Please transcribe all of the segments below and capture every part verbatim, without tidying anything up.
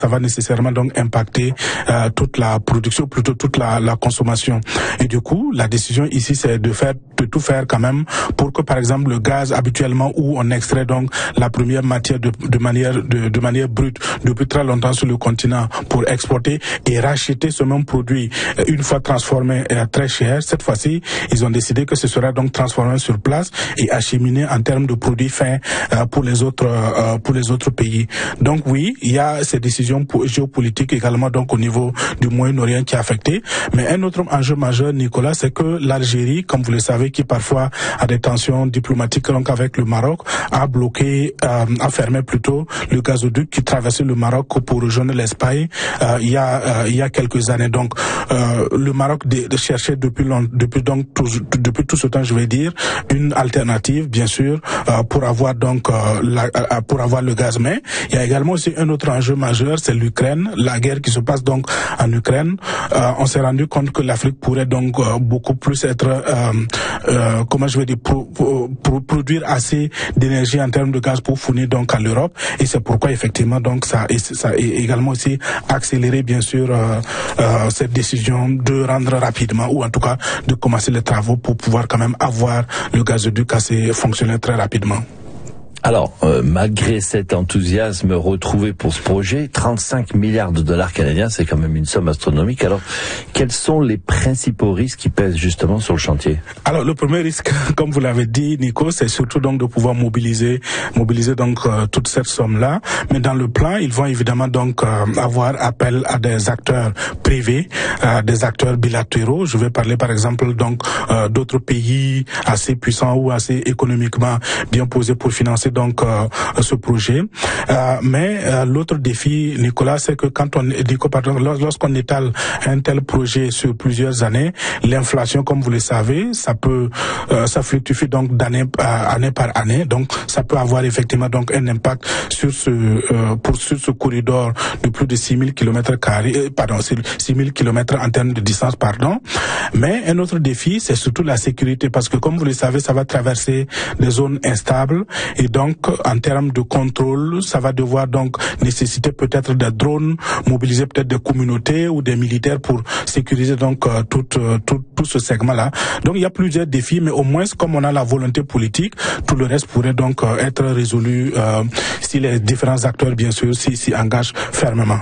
ça va nécessairement donc impacter euh, toute la production, plutôt toute la, la consommation. Et du coup, la décision ici, c'est de faire, de tout faire quand même pour que, par exemple, le gaz habituellement où on extrait donc la première matière de, de manière de, de manière brute depuis très longtemps sur le continent pour exporter et racheter ce même produit euh, une fois transformé euh, très cher. Cette fois-ci, ils ont décidé que ce sera donc transformé sur place et acheminé en termes de produits fins euh, pour les autres euh, pour les autres pays. Donc oui, il y a ces décisions géopolitiques également donc au niveau du Moyen-Orient qui est affecté. Mais un autre enjeu majeur, Nicolas, c'est que l'Algérie, comme vous le savez, qui parfois a des tensions diplomatiques donc avec le Maroc, a bloqué, euh, a fermé plutôt le gazoduc qui traversait le Maroc pour rejoindre l'Espagne euh, il y a euh, il y a quelques années. Donc euh, le Maroc de, de cherchait depuis long, depuis donc tout, depuis tout ce temps, je vais dire, une alternative, bien sûr, euh, pour avoir donc euh, la, euh, pour avoir le gaz. Mais il y a également aussi un autre enjeu majeur, c'est l'Ukraine, la guerre qui se passe donc en Ukraine. Euh, on s'est rendu compte que l'Afrique pourrait donc euh, beaucoup plus être, euh, euh, comment je vais dire, pro, pro, pro, produire assez d'énergie en termes de gaz pour fournir donc à l'Europe. Et c'est pourquoi effectivement donc ça, et ça a également aussi accéléré bien sûr euh, euh, cette décision de rendre rapidement, ou en tout cas de commencer les travaux pour pouvoir quand même avoir le gazoduc assez fonctionnel très rapidement. Alors, euh, malgré cet enthousiasme retrouvé pour ce projet, trente-cinq milliards de dollars canadiens, c'est quand même une somme astronomique. Alors, quels sont les principaux risques qui pèsent justement sur le chantier? Alors, le premier risque, comme vous l'avez dit, Nico, c'est surtout donc de pouvoir mobiliser, mobiliser donc euh, toute cette somme-là. Mais dans le plan, ils vont évidemment donc euh, avoir appel à des acteurs privés, euh, des acteurs bilatéraux. Je vais parler par exemple donc euh, d'autres pays assez puissants ou assez économiquement bien posés pour financer donc euh, ce projet. Euh, mais euh, l'autre défi, Nicolas, c'est que quand on pardon, lorsqu'on étale un tel projet sur plusieurs années, l'inflation, comme vous le savez, ça peut euh, ça fluctue donc d'année année par année. Donc ça peut avoir effectivement donc un impact sur ce euh, pour sur ce corridor de plus de six mille kilomètres carrés, euh, pardon, six mille kilomètres en termes de distance, pardon. Mais un autre défi, c'est surtout la sécurité, parce que comme vous le savez, ça va traverser des zones instables, et donc en termes de contrôle, ça va devoir donc nécessiter peut-être des drones, mobiliser peut-être des communautés ou des militaires pour sécuriser donc euh, tout, euh, tout tout ce segment-là. Donc il y a plusieurs défis, mais au moins comme on a la volonté politique, tout le reste pourrait donc euh, être résolu euh, si les différents acteurs bien sûr s'y s'y engagent fermement.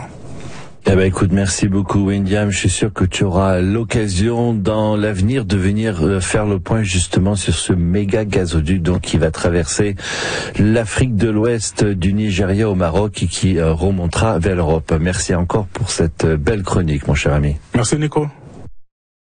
Eh ben écoute, merci beaucoup Wendiam. Je suis sûr que tu auras l'occasion dans l'avenir de venir faire le point justement sur ce méga gazoduc donc qui va traverser l'Afrique de l'Ouest du Nigeria au Maroc et qui remontera vers l'Europe. Merci encore pour cette belle chronique, mon cher ami. Merci Nico.